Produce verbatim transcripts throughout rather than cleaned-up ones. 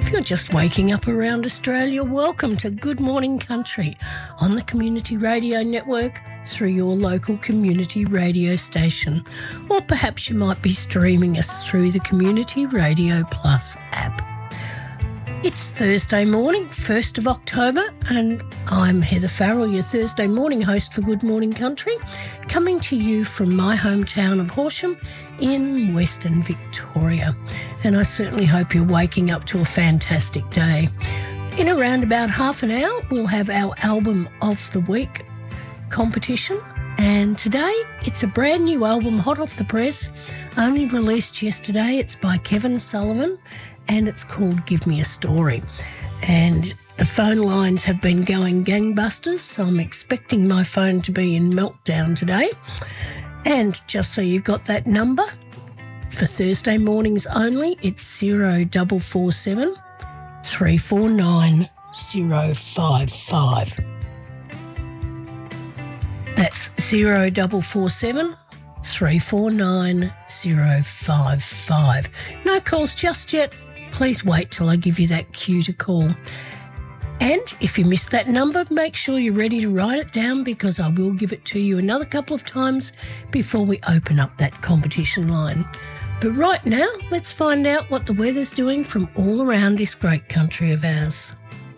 If you're just waking up around Australia, welcome to Good Morning Country on the Community Radio Network through your local community radio station. Or perhaps you might be streaming us through the Community Radio Plus app. It's Thursday morning, first of October, and I'm Heather Farrell, your Thursday morning host for Good Morning Country, coming to you from my hometown of Horsham in Western Victoria. And I certainly hope you're waking up to a fantastic day. In around about half an hour, we'll have our Album of the Week competition. And today, it's a brand new album, hot off the press, only released yesterday. It's by Kevin Sullivan, and it's called Give Me a Story. And the phone lines have been going gangbusters, so I'm expecting my phone to be in meltdown today. And just so you've got that number, for Thursday mornings only, it's zero double four seven three four nine zero five five. That's zero double four seven three four nine zero five five. No calls just yet. Please wait till I give you that cue to call. And if you missed that number, make sure you're ready to write it down, because I will give it to you another couple of times before we open up that competition line. But right now, let's find out what the weather's doing from all around this great country of ours.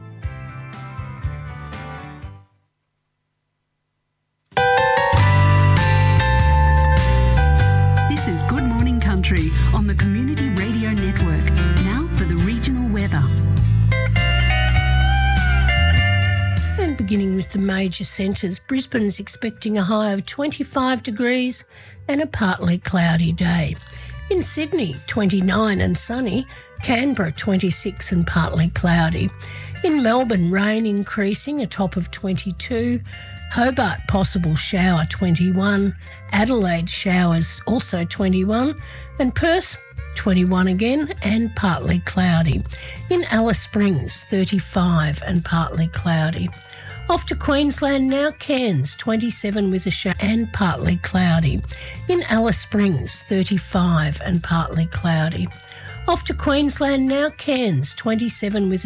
This is Good Morning Country on the Community Radio Network. Now for the regional weather. And beginning with the major centres, Brisbane's expecting a high of twenty-five degrees and a partly cloudy day. In Sydney, twenty-nine and sunny. Canberra, twenty-six and partly cloudy. In Melbourne, rain increasing, a top of twenty-two. Hobart, possible shower, twenty-one. Adelaide, showers, also twenty-one. And Perth, twenty-one again and partly cloudy. In Alice Springs, thirty-five and partly cloudy. Off to Queensland now, Cairns, twenty-seven with a shower and partly cloudy. In Alice Springs, thirty-five and partly cloudy. Off to Queensland now, Cairns, twenty-seven with a